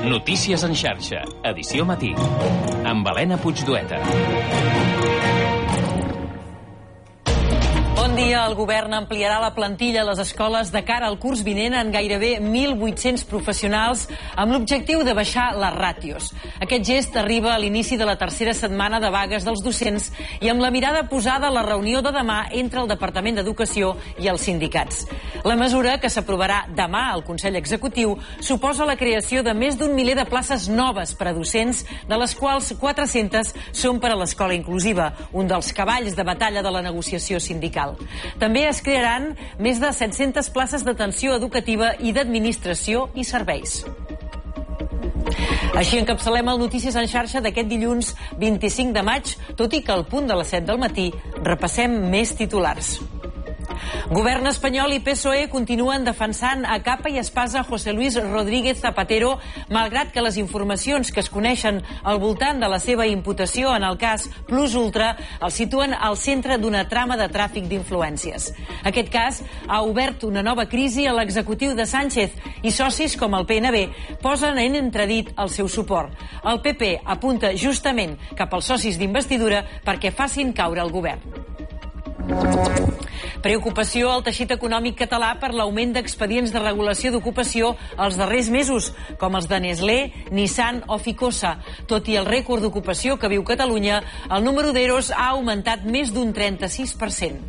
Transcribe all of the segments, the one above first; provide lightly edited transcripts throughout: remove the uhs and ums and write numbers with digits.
Notícies en xarxa, edició matí, amb Helena Puigdueta. Bon dia. El govern ampliarà la plantilla a les escoles de cara al curs vinent en gairebé 1.800 professionals amb l'objectiu de baixar les ràtios. Aquest gest arriba a l'inici de la tercera setmana de vagues dels docents i amb la mirada posada a la reunió de demà entre el Departament d'Educació i els sindicats. La mesura, que s'aprovarà demà al Consell Executiu, suposa la creació de més d'un miler de places noves per a docents, de les quals 400 són per a l'escola inclusiva, un dels cavalls de batalla de la negociació sindical. També es crearan més de 700 places d'atenció educativa i d'administració i serveis. Així encapçalem el Notícies en xarxa d'aquest dilluns 25 de maig, tot i que al punt de les 7 del matí repassem més titulars. Govern espanyol i PSOE continuen defensant a capa i espasa José Luis Rodríguez Zapatero, malgrat que les informacions que es coneixen al voltant de la seva imputació en el cas Plus Ultra el situen al centre d'una trama de tràfic d'influències. Aquest cas ha obert una nova crisi a l'executiu de Sánchez i socis com el PNB posen en entredit el seu suport. El PP apunta justament cap als socis d'investidura perquè facin caure el govern. Preocupació al teixit econòmic català per l'augment d'expedients de regulació d'ocupació els darrers mesos, com els de Nestlé, Nissan o Ficosa. Tot i el rècord d'ocupació que viu Catalunya, el número d'EROs ha augmentat més d'un 36%.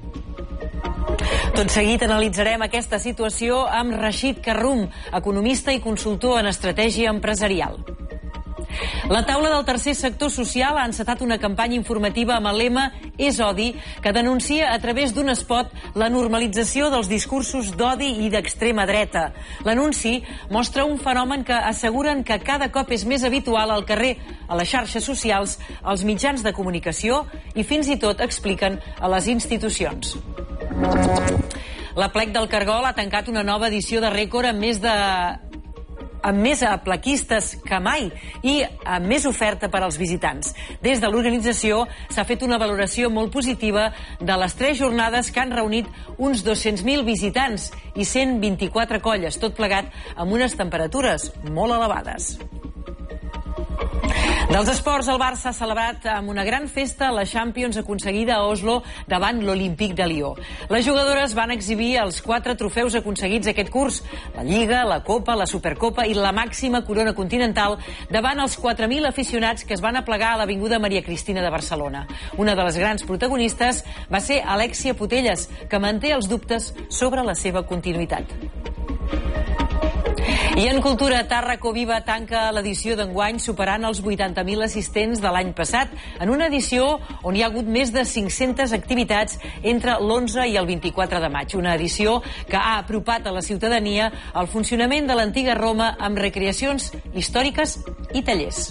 Tot seguit analitzarem aquesta situació amb Rashid Karrum, economista i consultor en estratègia empresarial. La taula del tercer sector social ha encetat una campanya informativa amb el lema És odi, que denuncia a través d'un spot la normalització dels discursos d'odi i d'extrema dreta. L'anunci mostra un fenomen que asseguren que cada cop és més habitual al carrer, a les xarxes socials, als mitjans de comunicació i fins i tot, expliquen, a les institucions. La Plec del Cargol ha tancat una nova edició de rècord amb més plequistes que mai i amb més oferta per als visitants. Des de l'organització s'ha fet una valoració molt positiva de les 3 jornades que han reunit uns 200.000 visitants i 124 colles, tot plegat amb unes temperatures molt elevades. Dels esports, el Barça ha celebrat amb una gran festa la Champions aconseguida a Oslo davant l'Olímpic de Lió. Les jugadores van exhibir els 4 trofeus aconseguits aquest curs, la Lliga, la Copa, la Supercopa i la màxima corona continental davant els 4.000 aficionats que es van aplegar a l'Avinguda Maria Cristina de Barcelona. Una de les grans protagonistes va ser Alexia Putellas, que manté els dubtes sobre la seva continuïtat. I en cultura, Tàrraco Viva tanca l'edició d'enguany superant els 80.000 assistents de l'any passat, en una edició on hi ha hagut més de 500 activitats entre l'11 i el 24 de maig. Una edició que ha apropat a la ciutadania el funcionament de l'antiga Roma amb recreacions històriques i tallers.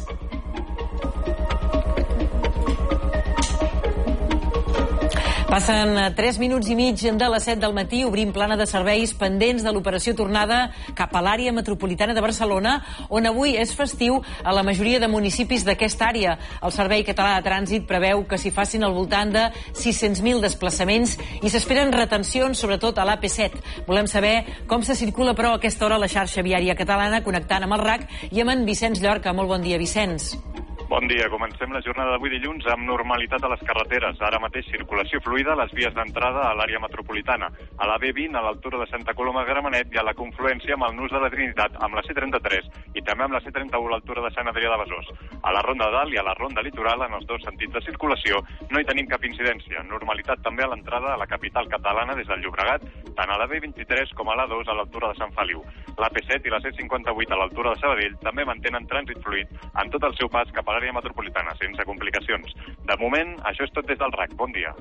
Passen 3 minuts i mig de les 7 del matí, obrim plana de serveis pendents de l'operació tornada cap a l'àrea metropolitana de Barcelona, on avui és festiu a la majoria de municipis d'aquesta àrea. El Servei Català de Trànsit preveu que s'hi facin al voltant de 600.000 desplaçaments i s'esperen retencions, sobretot a l'AP7. Volem saber com se circula, però, a aquesta hora la xarxa viària catalana, connectant amb el RAC i amb en Vicenç Llorca. Molt bon dia, Vicenç. Bon dia. Comencem la jornada d'avui dilluns amb normalitat a les carreteres. Ara mateix circulació fluida a les vies d'entrada a l'àrea metropolitana. A la B20, a l'altura de Santa Coloma de Gramenet, i a la confluència amb el Nus de la Trinitat, amb la C33 i també amb la C31 a l'altura de Sant Adrià de Besòs. A la Ronda de Dalt i a la Ronda Litoral, en els dos sentits de circulació, no hi tenim cap incidència. Normalitat també a l'entrada a la capital catalana des del Llobregat, tant a la B23 com a l'A2 a l'altura de Sant Feliu. L'AP7 i la C58 a l'altura de Sabadell també mantenen trànsit fluid en tot el seu pas cap a l'àrea metropolitana, sense complicacions. De moment, això és tot des del RAC. Bon dia.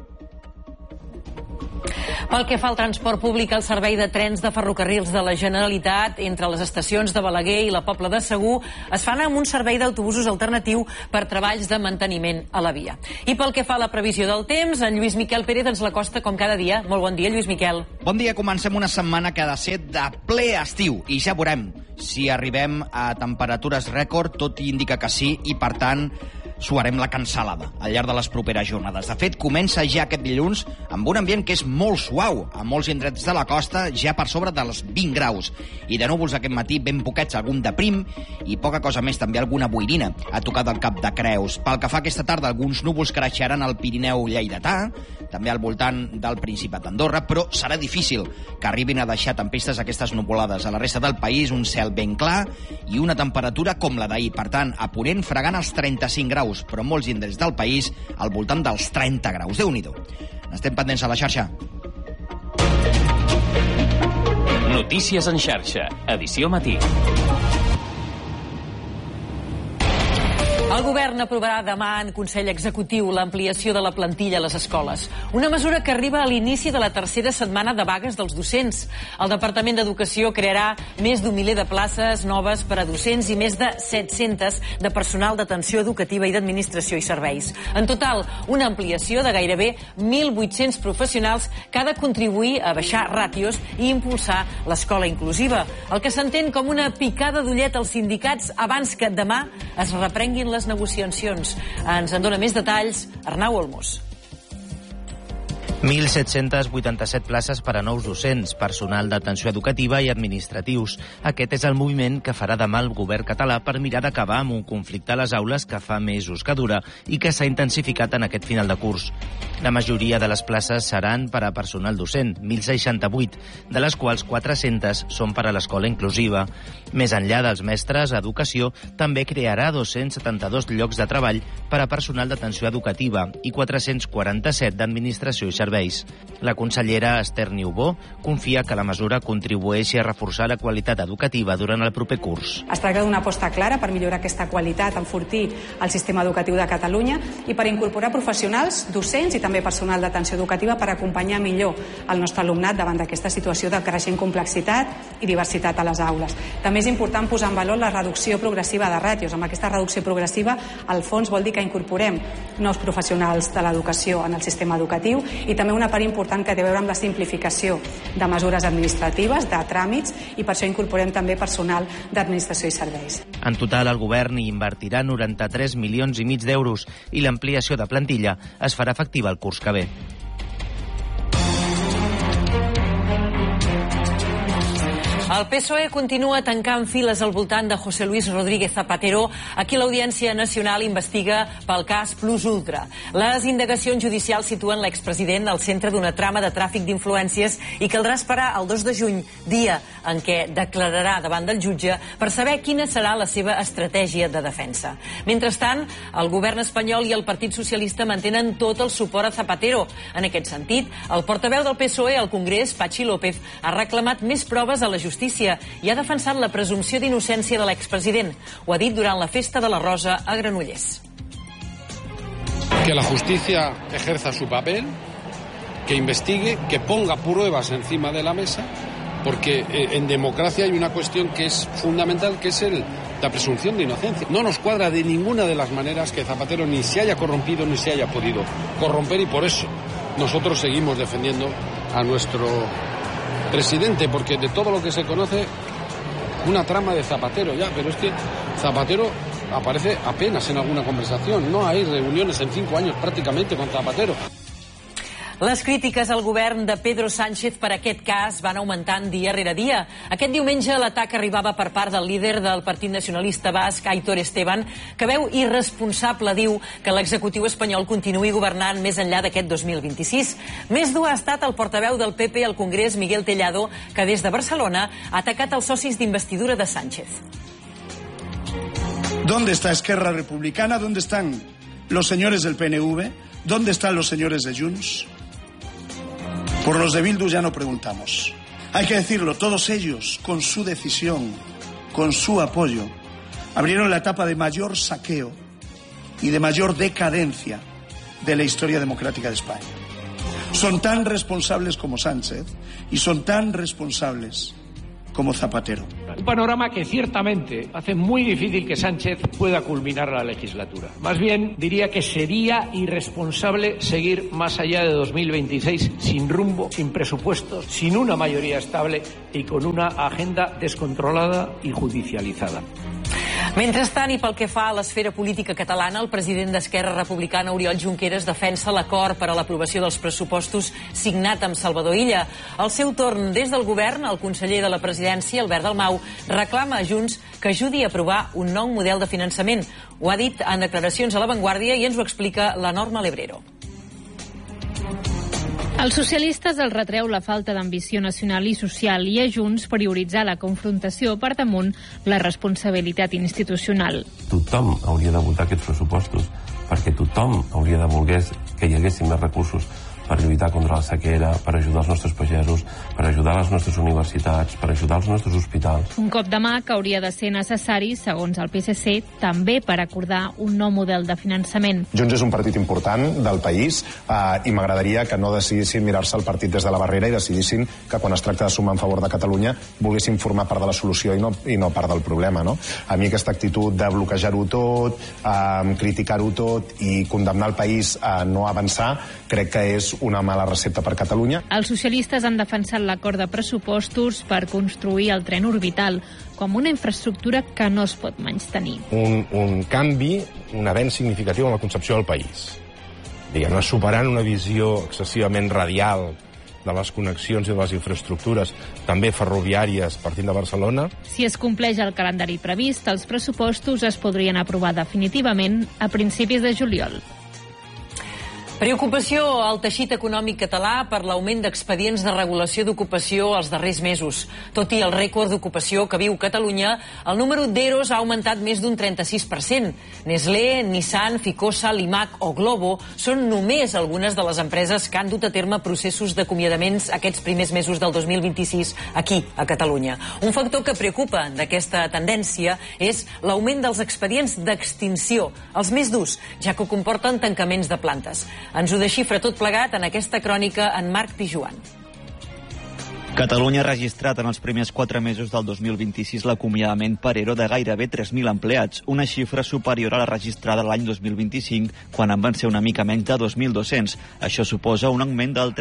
Pel que fa al transport públic, el servei de trens de ferrocarrils de la Generalitat entre les estacions de Balaguer i la Pobla de Segur es fan amb un servei d'autobusos alternatiu per treballs de manteniment a la via. I pel que fa a la previsió del temps, en Lluís Miquel Pérez ens l'acosta com cada dia. Molt bon dia, Lluís Miquel. Bon dia, comencem una setmana que ha de ser de ple estiu i ja veurem si arribem a temperatures rècord, tot indica que sí, i per tant suarem la cansalada al llarg de les properes jornades. De fet, comença ja aquest dilluns amb un ambient que és molt suau. A molts indrets de la costa ja per sobre dels 20 graus. I de núvols aquest matí ben poquets, algun de prim i poca cosa més, també alguna boirina a tocar del Cap de Creus. Pel que fa aquesta tarda, alguns núvols creixeran al Pirineu lleidatà, també al voltant del Principat d'Andorra, però serà difícil que arribin a deixar tempestes aquestes nuvolades. A la resta del país, un cel ben clar i una temperatura com la d'ahir. Per tant, a Ponent fregant els 35 graus, però molts indrets del país al voltant dels 30 graus. Déu-n'hi-do. N'estem pendents a la xarxa. Notícies en xarxa, edició matí. El govern aprovarà demà en Consell Executiu l'ampliació de la plantilla a les escoles. Una mesura que arriba a l'inici de la tercera setmana de vagues dels docents. El Departament d'Educació crearà més d'un miler de places noves per a docents i més de 700 de personal d'atenció educativa i d'administració i serveis. En total, una ampliació de gairebé 1.800 professionals que ha de contribuir a baixar ràtios i impulsar l'escola inclusiva. El que s'entén com una picada d'ullet als sindicats abans que demà es reprenguin les negociacions. Ens en dona més detalls Arnau Olmos. 1.787 places per a nous docents, personal d'atenció educativa i administratius. Aquest és el moviment que farà demà el govern català per mirar d'acabar amb un conflicte a les aules que fa mesos que dura i que s'ha intensificat en aquest final de curs. La majoria de les places seran per a personal docent, 1.068, de les quals 400 són per a l'escola inclusiva. Més enllà dels mestres, Educació també crearà 272 llocs de treball per a personal d'atenció educativa i 447 d'administració i serveis. La consellera Esther Niubó confia que la mesura contribueixi a reforçar la qualitat educativa durant el proper curs. Es tracta d'una aposta clara per millorar aquesta qualitat, enfortir el sistema educatiu de Catalunya i per incorporar professionals, docents i també personal d'atenció educativa per acompanyar millor el nostre alumnat davant d'aquesta situació de creixent complexitat i diversitat a les aules. També és important posar en valor la reducció progressiva de ràtios. Amb aquesta reducció progressiva, al fons vol dir que incorporem nous professionals de l'educació en el sistema educatiu i també una part important que té a veure amb la simplificació de mesures administratives, de tràmits, i per això incorporem també personal d'administració i serveis. En total, el govern hi invertirà 93,5 milions d'euros i l'ampliació de plantilla es farà efectiva el curs que ve. El PSOE continua tancant files al voltant de José Luis Rodríguez Zapatero, a qui l'Audiència Nacional investiga pel cas Plus Ultra. Les indagacions judicials situen l'expresident al centre d'una trama de tràfic d'influències i caldrà esperar el 2 de juny, dia en què declararà davant del jutge per saber quina serà la seva estratègia de defensa. Mentrestant, el govern espanyol i el Partit Socialista mantenen tot el suport a Zapatero. En aquest sentit, el portaveu del PSOE al Congrés, Patxi López, ha reclamat més proves a la justícia i ha defensat la presumpció d'innocència de l'expresident. Ho ha dit durant la Festa de la Rosa a Granollers. Que la justicia ejerza su papel, que investigue, que ponga pruebas encima de la mesa, porque en democracia hay una cuestión que es fundamental, que es la presunción de inocencia. No nos cuadra de ninguna de las maneras que Zapatero ni se haya corrompido ni se haya podido corromper, y por eso nosotros seguimos defendiendo a nuestro presidente, porque de todo lo que se conoce, una trama de Zapatero ya, pero es que Zapatero aparece apenas en alguna conversación, no hay reuniones en 5 años prácticamente con Zapatero. Les crítiques al govern de Pedro Sánchez per aquest cas van augmentant dia rere dia. Aquest diumenge l'atac arribava per part del líder del Partit Nacionalista Basc, Aitor Esteban, que veu irresponsable, diu, que l'executiu espanyol continuï governant més enllà d'aquest 2026. Més dur ha estat el portaveu del PP al Congrés, Miguel Tellado, que des de Barcelona ha atacat els socis d'investidura de Sánchez. ¿Dónde está Esquerra Republicana? ¿Dónde están los señores del PNV? ¿Dónde están los señores de Junts? Por los de Bildu ya no preguntamos. Hay que decirlo, todos ellos, con su decisión, con su apoyo, abrieron la etapa de mayor saqueo y de mayor decadencia de la historia democrática de España. Son tan responsables como Sánchez y son tan responsables como Zapatero. Un panorama que ciertamente hace muy difícil que Sánchez pueda culminar la legislatura. Más bien, diría que sería irresponsable seguir más allá de 2026 sin rumbo, sin presupuestos, sin una mayoría estable y con una agenda descontrolada y judicializada. Mentrestant, i pel que fa a l'esfera política catalana, el president d'Esquerra Republicana, Oriol Junqueras, defensa l'acord per a l'aprovació dels pressupostos signat amb Salvador Illa. Al seu torn, des del govern, el conseller de la presidència, Albert Dalmau, reclama a Junts que ajudi a aprovar un nou model de finançament. Ho ha dit en declaracions a La Vanguardia i ens ho explica la Norma Lebrero. Als socialistes els retreu la falta d'ambició nacional i social i a Junts prioritzar la confrontació per damunt la responsabilitat institucional. Tothom hauria de votar aquests pressupostos perquè tothom hauria de voler que hi haguessin més recursos per lluitar contra la sequera, per ajudar els nostres pagesos, per ajudar les nostres universitats, per ajudar els nostres hospitals. Un cop de mà que hauria de ser necessari, segons el PSC, també per acordar un nou model de finançament. Junts és un partit important del país i m'agradaria que no decidissin mirar-se el partit des de la barrera i decidissin que quan es tracta de sumar en favor de Catalunya volguessin formar part de la solució i no part del problema. No? A mi aquesta actitud de bloquejar-ho tot, criticar-ho tot i condemnar el país a no avançar, crec que és una mala recepta per Catalunya. Els socialistes han defensat l'acord de pressupostos per construir el tren orbital com una infraestructura que no es pot menystenir. Un canvi, un avenç significatiu en la concepció del país. Diguem-ne, superant una visió excessivament radial de les connexions i de les infraestructures, també ferroviàries partint de Barcelona. Si es compleix el calendari previst, els pressupostos es podrien aprovar definitivament a principis de juliol. Preocupació al teixit econòmic català per l'augment d'expedients de regulació d'ocupació els darrers mesos. Tot i el rècord d'ocupació que viu Catalunya, el número d'EROs ha augmentat més d'un 36%. Nestlé, Nissan, Ficosa, Limac o Globo són només algunes de les empreses que han dut a terme processos d'acomiadaments aquests primers mesos del 2026 aquí, a Catalunya. Un factor que preocupa d'aquesta tendència és l'augment dels expedients d'extinció, els més durs, ja que comporten tancaments de plantes. Ens ho desxifra tot plegat en aquesta crònica en Marc Pijuan. Catalunya ha registrat en els primers 4 mesos del 2026 l'acomiadament per ERO de gairebé 3.000 empleats, una xifra superior a la registrada l'any 2025, quan en van ser una mica menys de 2.200. Això suposa un augment del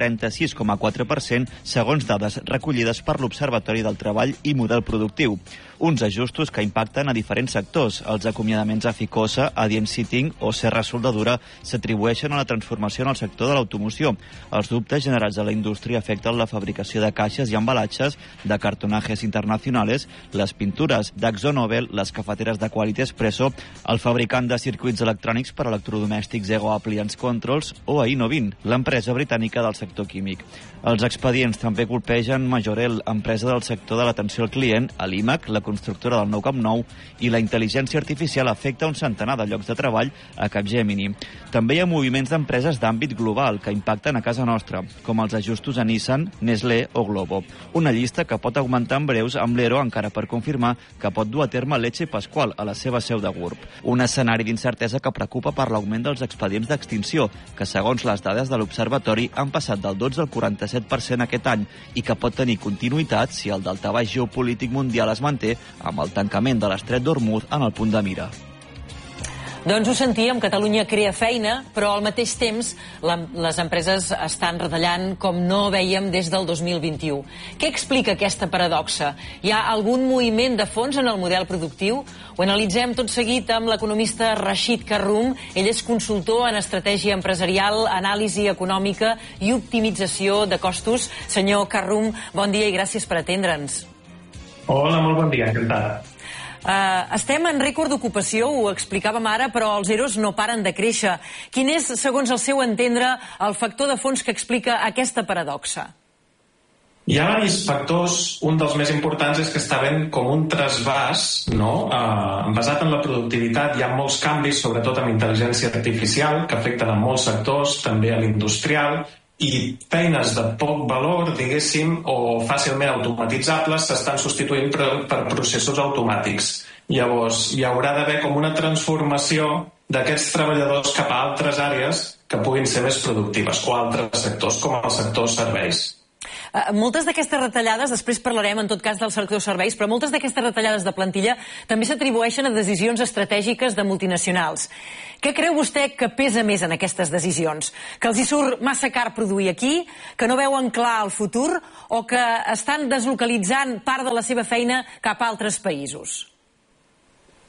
36,4% segons dades recollides per l'Observatori del Treball i Model Productiu. Uns ajustos que impacten a diferents sectors. Els acomiadaments a Ficosa, Adient Seating o Serra Soldadura s'atribueixen a la transformació en el sector de l'automoció. Els dubtes generats a la indústria afecten la fabricació de caixes i embalatges, de cartonajes internacionales, les pintures d'Akzo-Nobel, les cafeteres de Quality Espresso, el fabricant de circuits electrònics per electrodomèstics Ego Appliance Controls o Innovin, l'empresa britànica del sector químic. Els expedients també colpegen Majorel, empresa del sector de l'atenció al client, a l'IMAC, la constructora del Nou Camp Nou, i la intel·ligència artificial afecta un centenar de llocs de treball a Capgemini. També hi ha moviments d'empreses d'àmbit global que impacten a casa nostra, com els ajustos a Nissan, Nestlé o Globo. Una llista que pot augmentar en breus amb l'ERO encara per confirmar que pot dur a terme Leche Pascual a la seva seu de GURB. Un escenari d'incertesa que preocupa per l'augment dels expedients d'extinció, que segons les dades de l'Observatori han passat del 12 al 47% aquest any i que pot tenir continuïtat si el daltabaix geopolític mundial es manté amb el tancament de l'estret d'Hormuz en el punt de mira. Doncs ho sentíem, Catalunya crea feina, però al mateix temps les empreses estan retallant com no veiem des del 2021. Què explica aquesta paradoxa? Hi ha algun moviment de fons en el model productiu? Ho analitzem tot seguit amb l'economista Rashid Karoum. Ell és consultor en estratègia empresarial, anàlisi econòmica i optimització de costos. Senyor Karoum, bon dia i gràcies per atendre'ns. Hola, molt bon dia, encantat. Estem en rècord d'ocupació, ho explicàvem ara, però els EROs no paren de créixer. Quin és, segons el seu entendre, el factor de fons que explica aquesta paradoxa? Hi ha diversos factors. Un dels més importants és que està havent com un trasbàs, no? Basat en la productivitat. Hi ha molts canvis, sobretot amb intel·ligència artificial, que afecten a molts sectors, també a l'industrial, i feines de poc valor, diguéssim, o fàcilment automatitzables s'estan substituint per processos automàtics. Llavors, hi haurà d'haver com una transformació d'aquests treballadors cap a altres àrees que puguin ser més productives, o altres sectors, com el sector serveis. Moltes d'aquestes retallades, després parlarem en tot cas del sector serveis, però moltes d'aquestes retallades de plantilla també s'atribueixen a decisions estratègiques de multinacionals. Què creu vostè que pesa més en aquestes decisions? Que els hi surt massa car produir aquí, que no veuen clar el futur o que estan deslocalitzant part de la seva feina cap a altres països?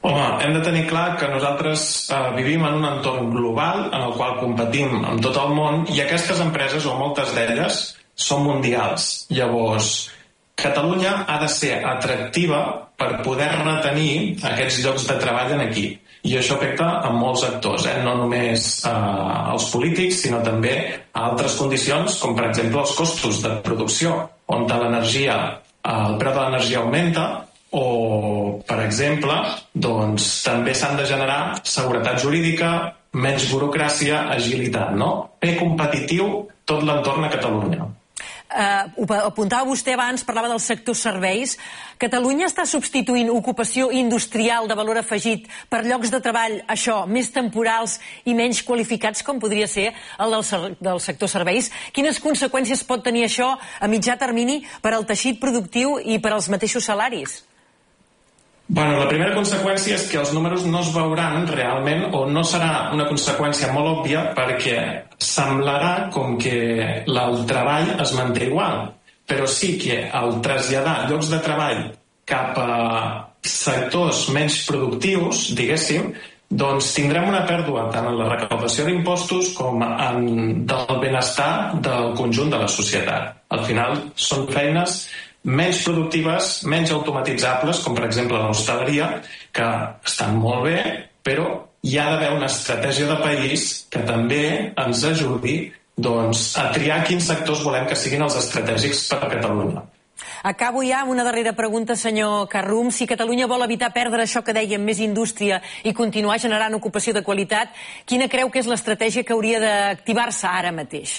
Home, hem de tenir clar que nosaltres vivim en un entorn global en el qual competim amb tot el món i aquestes empreses, o moltes d'elles, són mundials. Llavors, Catalunya ha de ser atractiva per poder retenir aquests llocs de treball en aquí. I això afecta a molts actors, no només als polítics, sinó també a altres condicions, com per exemple els costos de producció, on l'energia, el preu de l'energia augmenta, o, per exemple, doncs, també s'han de generar seguretat jurídica, menys burocràcia, agilitat, no? Fer competitiu tot l'entorn a Catalunya. Ho apuntava vostè abans, parlava del sector serveis. Catalunya està substituint ocupació industrial de valor afegit per llocs de treball, això, més temporals i menys qualificats, com podria ser el del sector serveis. Quines conseqüències pot tenir això a mitjà termini per al teixit productiu i per als mateixos salaris? Bueno, la primera conseqüència és que els números no es veuran realment, o no serà una conseqüència molt òbvia, perquè semblarà com que el treball es manté igual, però sí que al traslladar llocs de treball cap a sectors menys productius, diguéssim, doncs tindrem una pèrdua tant en la recaptació d'impostos com en del benestar del conjunt de la societat. Al final són feines menys productives, menys automatitzables, com per exemple l'hostaleria, que estan molt bé, però hi ha d'haver una estratègia de país que també ens ajudi a triar quins sectors volem que siguin els estratègics per a Catalunya. Acabo ja amb una darrera pregunta, senyor Carrum. Si Catalunya vol evitar perdre això que dèiem, més indústria, i continuar generant ocupació de qualitat, quina creu que és l'estratègia que hauria d'activar-se ara mateix?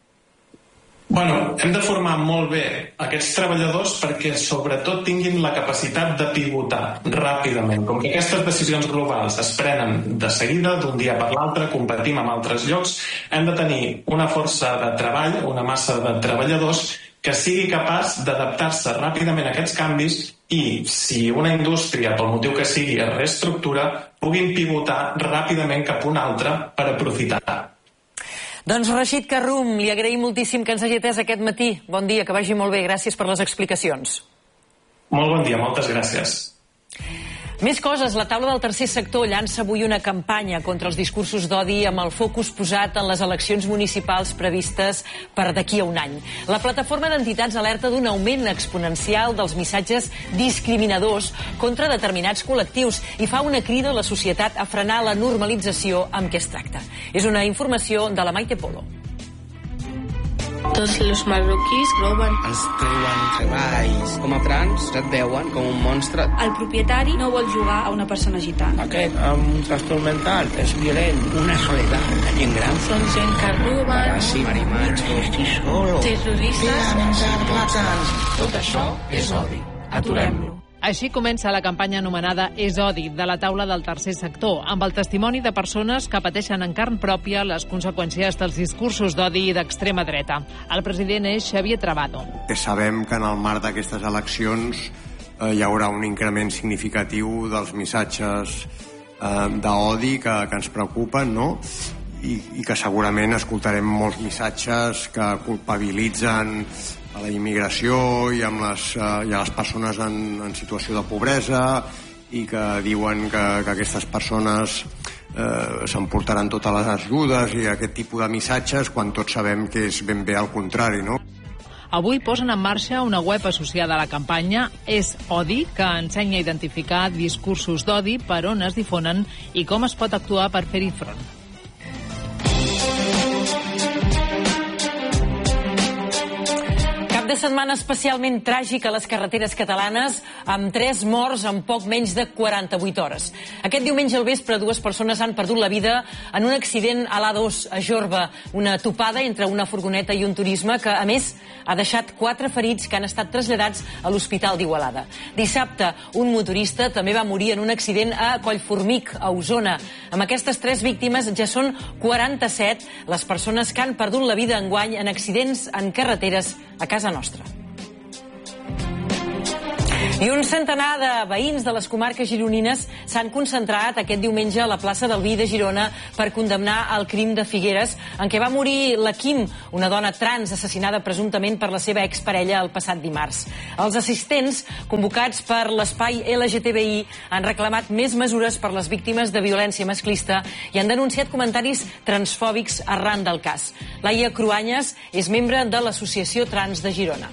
Bueno, hem de formar molt bé aquests treballadors perquè sobretot tinguin la capacitat de pivotar ràpidament. Com que aquestes decisions globals es prenen de seguida, d'un dia per l'altre, competim amb altres llocs, hem de tenir una força de treball, una massa de treballadors que sigui capaç d'adaptar-se ràpidament a aquests canvis i, si una indústria, pel motiu que sigui, es reestructura, puguin pivotar ràpidament cap a una altra per aprofitar. Doncs Rashid Carrum, li agraïm moltíssim que ens hagi atès aquest matí. Bon dia, que vagi molt bé. Gràcies per les explicacions. Molt bon dia, moltes gràcies. Més coses. La taula del tercer sector llança avui una campanya contra els discursos d'odi amb el focus posat en les eleccions municipals previstes per d'aquí a un any. La plataforma d'entitats alerta d'un augment exponencial dels missatges discriminadors contra determinats col·lectius i fa una crida a la societat a frenar la normalització amb què es tracta. És una informació de la Maite Polo. Tots els marroquís roben. Ens treuen treballs. Com a trans et veuen com un monstre. El propietari no vol jugar a una persona gitana. Aquest amb un trastorn mental és violent. Una soledat. La gent gran. Són gent que roben. Paràsit, marimatxos, terroristes. Tot això és odi. Aturem-lo. Així comença la campanya anomenada És odi, de la taula del tercer sector, amb el testimoni de persones que pateixen en carn pròpia les conseqüències dels discursos d'odi i d'extrema dreta. El president és Xavier Trabado. Sabem que en el marc d'aquestes eleccions hi haurà un increment significatiu dels missatges d'odi que ens preocupen, no? I que segurament escoltarem molts missatges que culpabilitzen a la immigració i a les persones en situació de pobresa i que diuen que aquestes persones s'emportaran totes les ajudes i aquest tipus de missatges quan tots sabem que és ben bé al contrari, no? Avui posen en marxa una web associada a la campanya És Odi, que ensenya a identificar discursos d'odi, per on es difonen i com es pot actuar per fer-hi front. De setmana especialment tràgic a les carreteres catalanes, amb 3 morts en poc menys de 48 hores. Aquest diumenge al vespre, 2 persones han perdut la vida en un accident a l'A2 a Jorba, una topada entre una furgoneta i un turisme que, a més, ha deixat 4 ferits que han estat traslladats a l'Hospital d'Igualada. Dissabte, un motorista també va morir en un accident a Collformic, a Osona. Amb aquestes 3 víctimes ja són 47 les persones que han perdut la vida enguany en accidents en carreteres a casa nostra. I un centenar de veïns de les comarques gironines s'han concentrat aquest diumenge a la plaça del Vi de Girona per condemnar el crim de Figueres, en què va morir la Kim, una dona trans assassinada presumptament per la seva exparella el passat dimarts. Els assistents, convocats per l'espai LGTBI, han reclamat més mesures per les víctimes de violència masclista i han denunciat comentaris transfòbics arran del cas. Laia Cruanyes és membre de l'Associació Trans de Girona.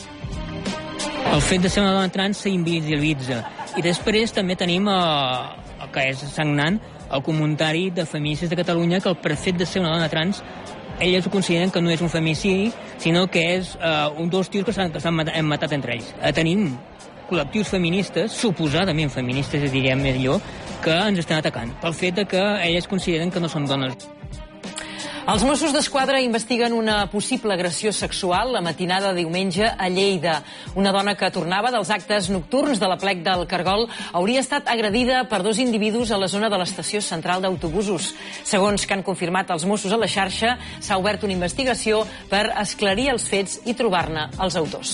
El fet de ser una dona trans s'invisibilitza. I després també tenim, que és sagnant, el comentari de feministes de Catalunya que per fet de ser una dona trans elles ho consideren que no és un femicidi, sinó que és dos tios que s'han matat entre ells. Tenim col·lectius feministes, suposadament feministes, diríem millor, que ens estan atacant pel fet que elles consideren que no són dones. Els Mossos d'Esquadra investiguen una possible agressió sexual la matinada de diumenge a Lleida. Una dona que tornava dels actes nocturns de l'Aplec del Cargol hauria estat agredida per dos individus a la zona de l'estació central d'autobusos. Segons que han confirmat els Mossos a la xarxa, s'ha obert una investigació per esclarir els fets i trobar-ne els autors.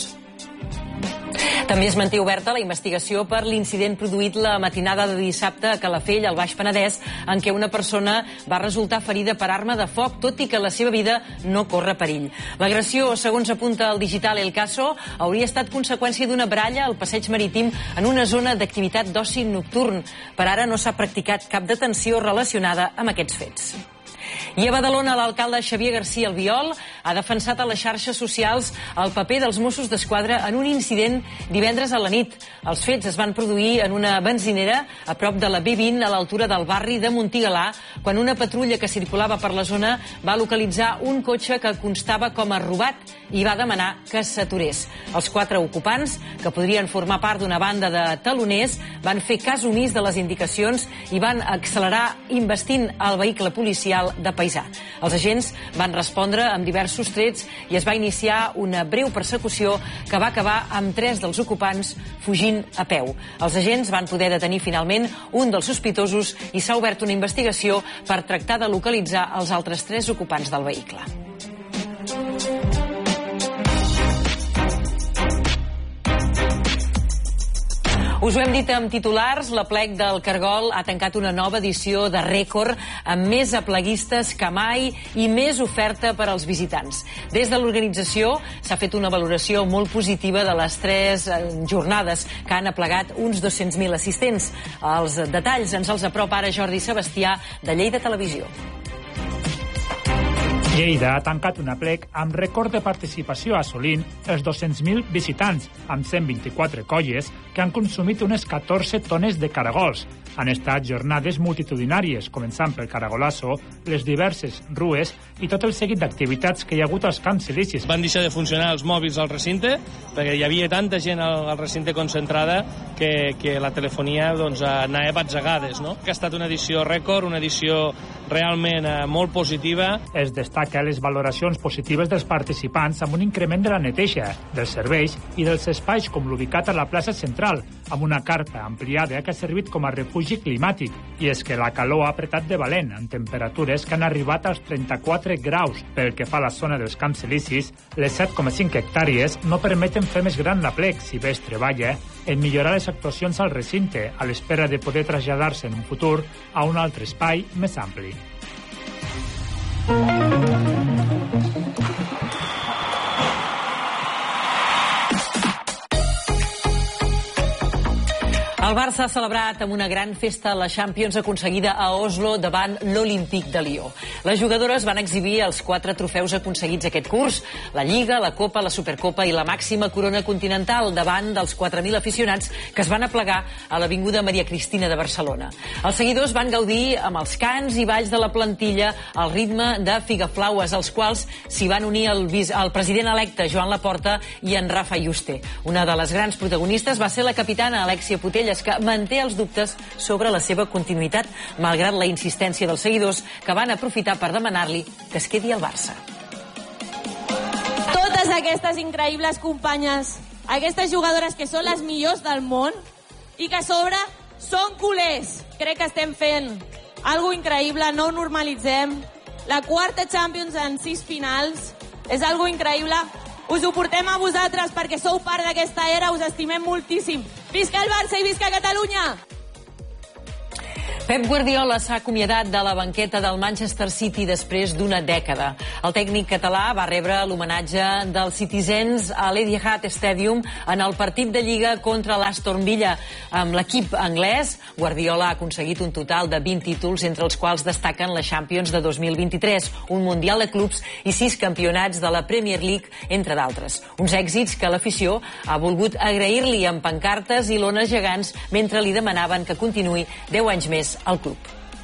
També es manté oberta la investigació per l'incident produït la matinada de dissabte a Calafell, al Baix Penedès, en què una persona va resultar ferida per arma de foc, tot i que la seva vida no corre perill. L'agressió, segons apunta el digital El Caso, hauria estat conseqüència d'una baralla al passeig marítim en una zona d'activitat d'oci nocturn. Per ara no s'ha practicat cap detenció relacionada amb aquests fets. I a Badalona, l'alcalde Xavier García Albiol ha defensat a les xarxes socials el paper dels Mossos d'Esquadra en un incident divendres a la nit. Els fets es van produir en una benzinera a prop de la B20 a l'altura del barri de Montigalà, quan una patrulla que circulava per la zona va localitzar un cotxe que constava com a robat i va demanar que s'aturés. Els 4 ocupants, que podrien formar part d'una banda de taloners, van fer cas omís de les indicacions i van accelerar investint el vehicle policial de paisà. Els agents van respondre amb diversos trets i es va iniciar una breu persecució que va acabar amb 3 dels ocupants fugint a peu. Els agents van poder detenir finalment un dels sospitosos i s'ha obert una investigació per tractar de localitzar els altres 3 ocupants del vehicle. Us ho hem dit amb titulars, l'Aplec del Cargol ha tancat una nova edició de rècord amb més apleguistes que mai i més oferta per als visitants. Des de l'organització s'ha fet una valoració molt positiva de les 3 jornades que han aplegat uns 200.000 assistents. Els detalls ens els apropa ara Jordi Sebastià de Lleida Televisió. Lleida ha tancat un aplec amb rècord de participació assolint els 200.000 visitants, amb 124 colles que han consumit unes 14 tones de caragols. Han estat jornades multitudinàries, començant pel caragolasso, les diverses rues i tot el seguit d'activitats que hi ha hagut als camps silicis. Van deixar de funcionar els mòbils al recinte, perquè hi havia tanta gent al recinte concentrada que la telefonia anava a batzegades, no? Ha estat una edició rècord, una edició realment molt positiva. Es destaca les valoracions positives dels participants amb un increment de la neteja, dels serveis i dels espais com l'ubicat a la plaça central, amb una carpa ampliada que ha servit com a refugi climàtic. I és que la calor ha apretat de valent, amb temperatures que han arribat als 34 graus. Pel que fa a la zona dels camps silicis, les 7,5 hectàrees no permeten fer més gran l'aplec, si bé es treballa en millorar les actuacions al recinte, a l'espera de poder traslladar-se en un futur a un altre espai més ampli. El Barça ha celebrat amb una gran festa la Champions aconseguida a Oslo davant l'Olímpic de Lió. Les jugadores van exhibir els 4 trofeus aconseguits aquest curs, la Lliga, la Copa, la Supercopa i la màxima corona continental davant dels 4.000 aficionats que es van aplegar a l'Avinguda Maria Cristina de Barcelona. Els seguidors van gaudir amb els cants i balls de la plantilla al ritme de Figaflaues, als quals s'hi van unir el president electe Joan Laporta i en Rafa Yuste. Una de les grans protagonistes va ser la capitana Alexia Putellas, que manté els dubtes sobre la seva continuïtat, malgrat la insistència dels seguidors que van aprofitar per demanar-li que es quedi al Barça. Totes aquestes increïbles companyes, aquestes jugadores que són les millors del món i que a sobre són culers. Crec que estem fent algo increïble, no ho normalitzem. La 4ª Champions en 6 finals és algo increïble us ho portem a vosaltres perquè sou part d'aquesta era, us estimem moltíssim. Visca el Barça i visca Catalunya! Pep Guardiola s'ha acomiadat de la banqueta del Manchester City després d'una dècada. El tècnic català va rebre l'homenatge dels Citizens a l'Etihad Stadium en el partit de Lliga contra l'Aston Villa. Amb l'equip anglès, Guardiola ha aconseguit un total de 20 títols, entre els quals destaquen la Champions de 2023, un Mundial de Clubs i 6 campionats de la Premier League, entre d'altres. Uns èxits que l'afició ha volgut agrair-li amb pancartes i lones gegants mentre li demanaven que continuï 10 anys més al club.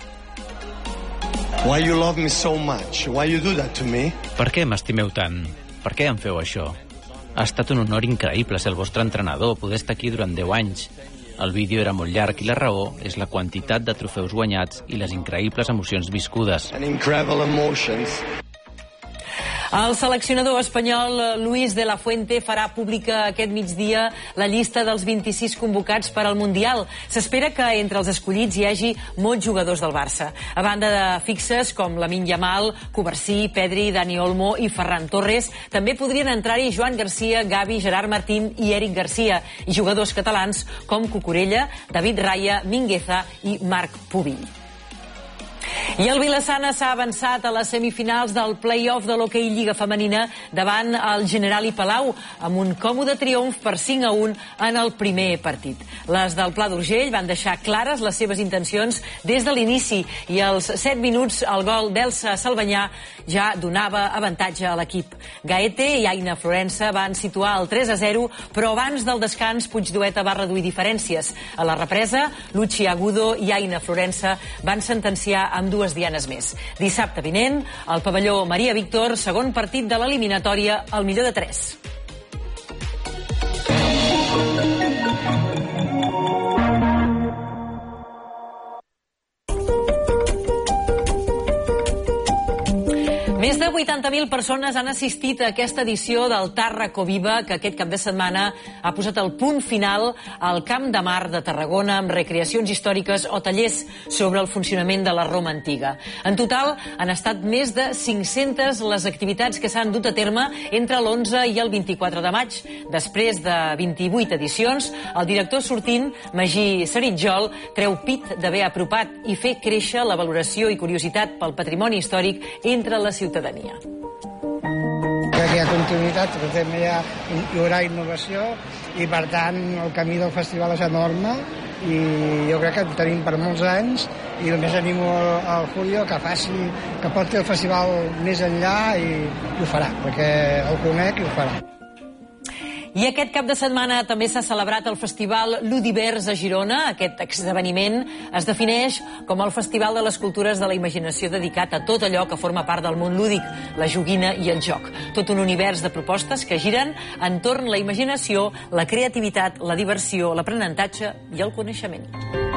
Why you love me so much? Why you do that to me? Per què m'estimeu tant? Per què em feu això? Ha estat un honor increïble ser el vostre entrenador, poder estar aquí durant 10 anys. El vídeo era molt llarg i la raó és la quantitat de trofeus guanyats i les increïbles emocions viscudes. And incredible emotions. El seleccionador espanyol Luis de la Fuente farà pública aquest migdia la llista dels 26 convocats per al Mundial. S'espera que entre els escollits hi hagi molts jugadors del Barça. A banda de fixes com Lamine Yamal, Covarsí, Pedri, Dani Olmo i Ferran Torres, també podrien entrar-hi Joan Garcia, Gavi, Gerard Martín i Eric Garcia, i jugadors catalans com Cucurella, David Raya, Mingueza i Marc Pubill. I el Vilassana s'ha avançat a les semifinals del play-off de l'hoquei Lliga Femenina davant el Generali Palau, amb un còmode triomf per 5-1 en el primer partit. Les del Pla d'Urgell van deixar clares les seves intencions des de l'inici i als 7 minuts el gol d'Elsa Salvanyà ja donava avantatge a l'equip. Gaete i Aina Florença van situar el 3-0, però abans del descans Puigdueta va reduir diferències. A la represa, Luchi Agudo i Aina Florença van sentenciar amb 2 dianes més. Dissabte vinent, al pavelló Maria Víctor, segon partit de l'eliminatòria, al millor de 3. Més de 80.000 persones han assistit a aquesta edició del Tàrraco Viva, que aquest cap de setmana ha posat el punt final al Camp de Mar de Tarragona amb recreacions històriques o tallers sobre el funcionament de la Roma antiga. En total, han estat més de 500 les activitats que s'han dut a terme entre l'11 i el 24 de maig. Després de 28 edicions, el director sortint, Magí Saritjol, treu pit d'haver apropat i fer créixer la valoració i curiositat pel patrimoni històric entre la ciutadania. Crec que hi ha continuïtat, però també hi haurà innovació i, per tant, el camí del festival és enorme i jo crec que tenim per molts anys i només animo al Julio que porti el festival més enllà i ho farà, perquè el conec i ho farà. I aquest cap de setmana també s'ha celebrat el Festival Ludivers a Girona. Aquest esdeveniment es defineix com el Festival de les Cultures de la Imaginació dedicat a tot allò que forma part del món lúdic, la joguina i el joc. Tot un univers de propostes que giren entorn la imaginació, la creativitat, la diversió, l'aprenentatge i el coneixement.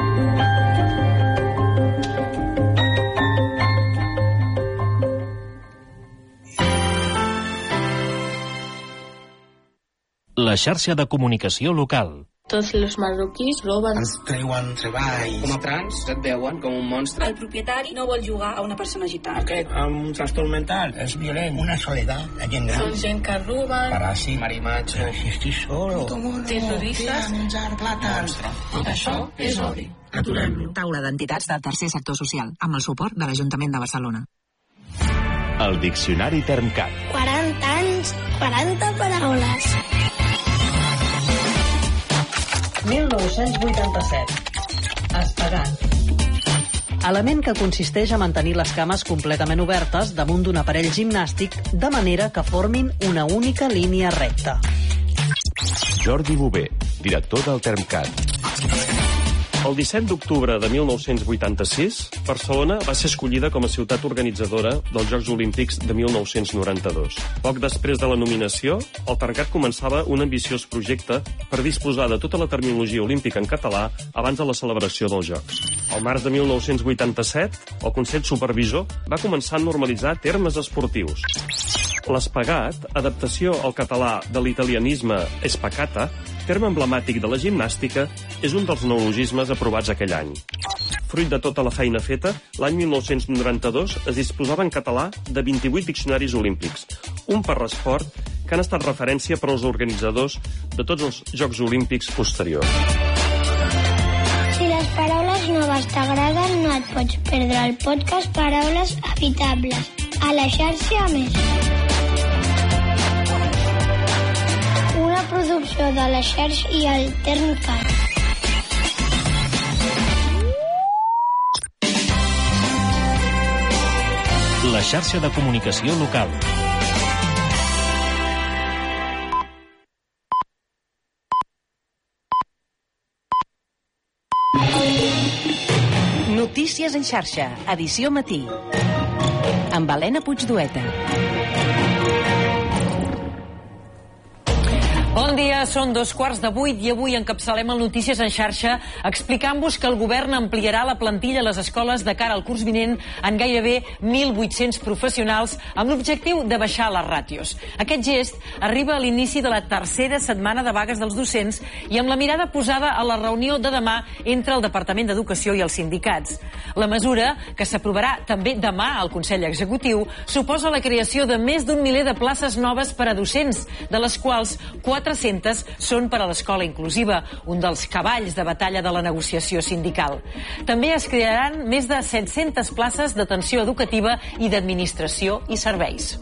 La xarxa de comunicació local. Tots els marroquís roben. Ens treuen treball. Com a trans et veuen com un monstre. El propietari no vol jugar a una persona gitana. Aquest amb un trastorn mental és violent. Una soledat, la gent gran. Són gent que roben. Paràsit, marimatge. Si estic solo. Terroristes. Menjar plàtans. Tot això és odi. Aturem-lo. Taula d'entitats del tercer sector social, amb el suport de l'Ajuntament de Barcelona. El Diccionari Termcat. 40 anys, 40 paraules. 1987. Espagant. Element que consisteix a mantenir les cames completament obertes damunt d'un aparell gimnàstic de manera que formin una única línia recta. Jordi Bové, director del Termcat. El 17 d'octubre de 1986, Barcelona va ser escollida com a ciutat organitzadora dels Jocs Olímpics de 1992. Poc després de la nominació, el Termcat començava un ambiciós projecte per disposar de tota la terminologia olímpica en català abans de la celebració dels Jocs. Al març de 1987, el Consell Supervisor va començar a normalitzar termes esportius. L'espagat, adaptació al català de l'italianisme espacata, terme emblemàtic de la gimnàstica, és un dels neologismes aprovats aquell any. Fruit de tota la feina feta, l'any 1992 es disposava en català de 28 diccionaris olímpics, un per esport que han estat referència per als organitzadors de tots els Jocs Olímpics posteriors. Si les paraules noves t'agraden, no et pots perdre el podcast Paraules Evitables a la xarxa Més. Una producció de la xarxa i el TermCat. La xarxa de comunicació local. Notícies en xarxa, edició matí. Amb Helena Puigdueta. Bon dia, són 7:45 i avui encapçalem el Notícies en xarxa explicant-vos que el govern ampliarà la plantilla a les escoles de cara al curs vinent en gairebé 1.800 professionals amb l'objectiu de baixar les ràtios. Aquest gest arriba a l'inici de la tercera setmana de vagues dels docents i amb la mirada posada a la reunió de demà entre el Departament d'Educació i els sindicats. La mesura, que s'aprovarà també demà al Consell Executiu, suposa la creació de més d'un miler de places noves per a docents, de les quals 400 són per a l'escola inclusiva, un dels cavalls de batalla de la negociació sindical. També es crearan més de 700 places d'atenció educativa i d'administració i serveis.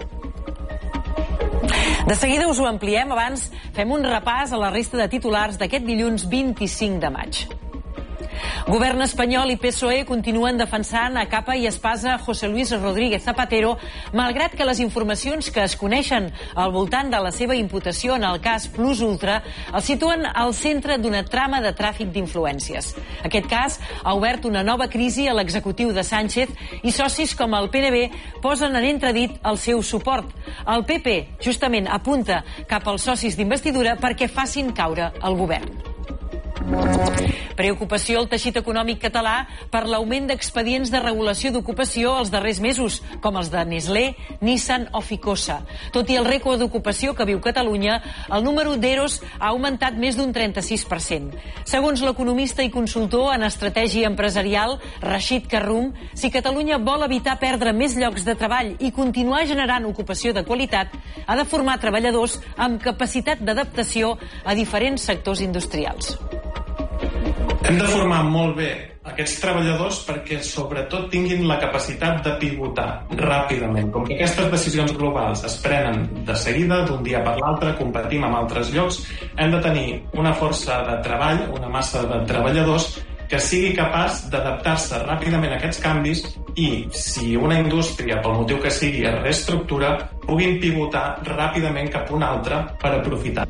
De seguida us ho ampliem, abans fem un repàs a la resta de titulars d'aquest dilluns 25 de maig. Govern espanyol i PSOE continuen defensant a capa i espasa José Luis Rodríguez Zapatero, malgrat que les informacions que es coneixen al voltant de la seva imputació en el cas Plus Ultra el situen al centre d'una trama de tràfic d'influències. Aquest cas ha obert una nova crisi a l'executiu de Sánchez i socis com el PNB posen en entredit el seu suport. El PP justament apunta cap als socis d'investidura perquè facin caure el govern. Preocupació al teixit econòmic català per l'augment d'expedients de regulació d'ocupació els darrers mesos, com els de Nestlé, Nissan o Ficosa. Tot i el rècord d'ocupació que viu Catalunya, el número d'EROs ha augmentat més d'un 36%. Segons l'economista i consultor en estratègia empresarial, Rashid Karrum, si Catalunya vol evitar perdre més llocs de treball i continuar generant ocupació de qualitat, ha de formar treballadors amb capacitat d'adaptació a diferents sectors industrials. Hem de formar molt bé aquests treballadors perquè sobretot tinguin la capacitat de pivotar ràpidament. Com que aquestes decisions globals es prenen de seguida, d'un dia per l'altre, competim amb altres llocs, hem de tenir una força de treball, una massa de treballadors que sigui capaç d'adaptar-se ràpidament a aquests canvis i, si una indústria, pel motiu que sigui, es reestructura, puguin pivotar ràpidament cap a una altra per aprofitar.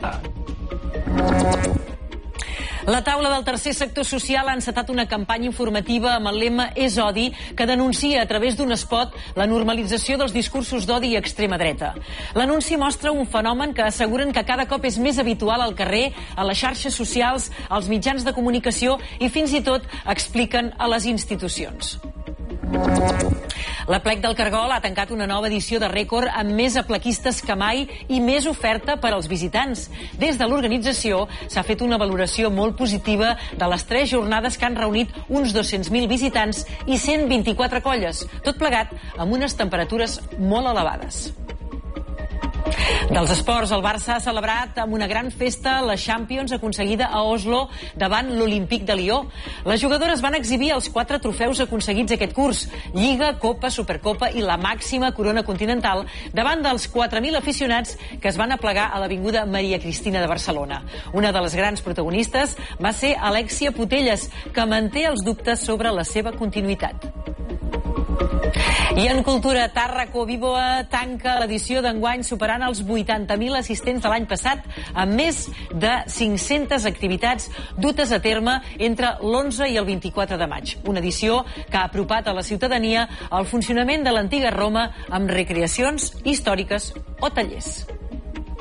La taula del tercer sector social ha encetat una campanya informativa amb el lema És odi, que denuncia a través d'un spot la normalització dels discursos d'odi i extrema dreta. L'anunci mostra un fenomen que asseguren que cada cop és més habitual al carrer, a les xarxes socials, als mitjans de comunicació i fins i tot expliquen a les institucions. L'Aplec del Cargol ha tancat una nova edició de rècord amb més aplequistes que mai i més oferta per als visitants. Des de l'organització s'ha fet una valoració molt positiva de les 3 jornades que han reunit uns 200.000 visitants i 124 colles, tot plegat amb unes temperatures molt elevades. Dels esports, el Barça ha celebrat amb una gran festa la Champions aconseguida a Oslo davant l'Olímpic de Lió. Les jugadores van exhibir els 4 trofeus aconseguits aquest curs: Lliga, Copa, Supercopa i la màxima corona continental davant dels 4.000 aficionats que es van aplegar a l'Avinguda Maria Cristina de Barcelona. Una de les grans protagonistes va ser Alexia Putellas, que manté els dubtes sobre la seva continuïtat. I en cultura, Tàrraco Vivoa tanca l'edició d'enguany superant els 80.000 assistents de l'any passat, amb més de 500 activitats dutes a terme entre l'11 i el 24 de maig. Una edició que ha apropat a la ciutadania el funcionament de l'antiga Roma amb recreacions històriques o tallers.